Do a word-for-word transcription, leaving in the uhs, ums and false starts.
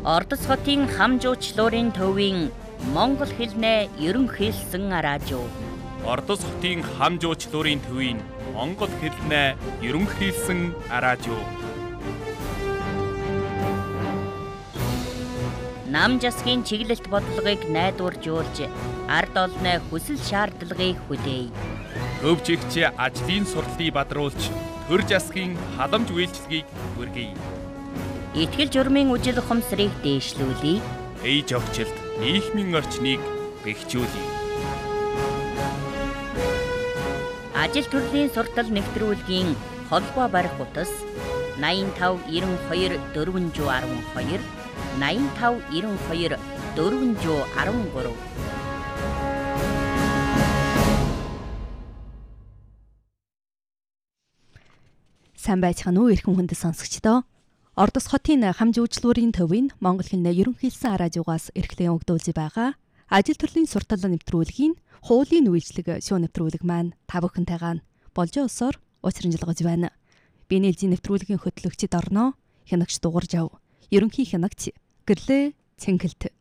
Ордос хотын хам жуучлуурын төвийн Монгол хэлнээ ерөнхийлсэн радио. Ордос хотын хам жуучлуурын төвийн Монгол хэлнээ ерөнхийлсэн радио. Нам засгийн чиглэлт бодлогыг найдваржуулж, ард олны хүсэл шаардлагыг хүлээе. Төвчигч ажлын сурлыг бадруулж, төр засгийн халамж үйлчлэгийг хүргэе. Итгэл журмын үжил ухамсарыг дээшлүүлье. Ээж огчлд нийгмийн орчныг бэхжүүлье. Ажил төрлийн суртал нэвтрүүлгийн холбоо барих утас найман тав девяносто хоёр дөрвөнжүү арван хоёр найман тав девяносто хоёр дөрвөнжүү арван гурав. Сайн байцгаана уу эрхэм хүндэт сонсогчдоо. Ордос хотын хам жуучлуурын төвийн Монгол хэлнээ ерөнхийлсэн радиогоос эрхлэн өгдүүлж байгаа ажил төрлийн суртал нэвтрүүлгийн хуулийн үйлчлэг шоу нэвтрүүлэг маань та бүхэнтэйгээ болж өсөөр уучралж байна. Би нээлжийн нэвтрүүлгийн хөтлөгчд орноо хянагч дуурж ав. Ерөнхий хянагч Гэрлээ Цэнгэлт.